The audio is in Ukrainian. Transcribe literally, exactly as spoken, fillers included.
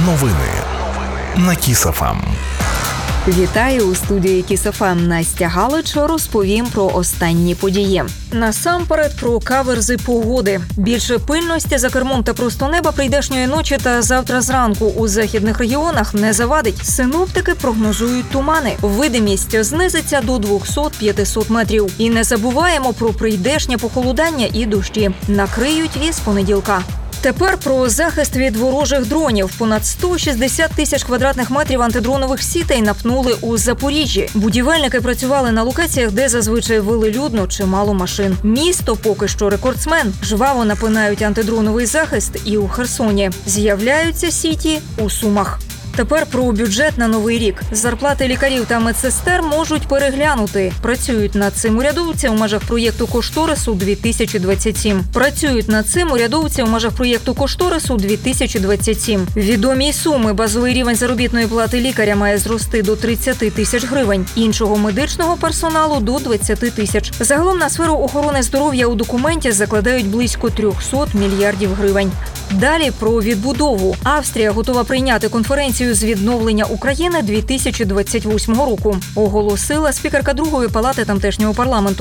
Новини на Кіс еф ем. Вітаю у студії Кіс еф ем. Настя Галич. Розповім про останні події. Насамперед про каверзи погоди. Більше пильності за кермом та просто неба прийдешньої ночі та завтра зранку у західних регіонах не завадить. Синоптики прогнозують тумани. Видимість знизиться до двісті-п'ятсот метрів. І не забуваємо про прийдешнє похолодання і дощі. Накриють із понеділка. Тепер про захист від ворожих дронів. Понад сто шістдесят тисяч квадратних метрів антидронових сітей напнули у Запоріжжі. Будівельники працювали на локаціях, де зазвичай велелюдно чи мало машин. Місто поки що рекордсмен. Жваво напинають антидроновий захист і у Херсоні. З'являються сіті у Сумах. Тепер про бюджет на новий рік. Зарплати лікарів та медсестер можуть переглянути. Працюють над цим урядовці у межах проєкту кошторису дві тисячі двадцять сім. Працюють над цим урядовці у межах проєкту кошторису дві тисячі двадцять сім. Відомі суми. Базовий рівень заробітної плати лікаря має зрости до тридцять тисяч гривень. Іншого медичного персоналу – до двадцять тисяч. Загалом на сферу охорони здоров'я у документі закладають близько триста мільярдів гривень. Далі про відбудову. Австрія готова прийняти конференцію з відновлення України дві тисячі двадцять восьмого року, оголосила спікерка Другої палати тамтешнього парламенту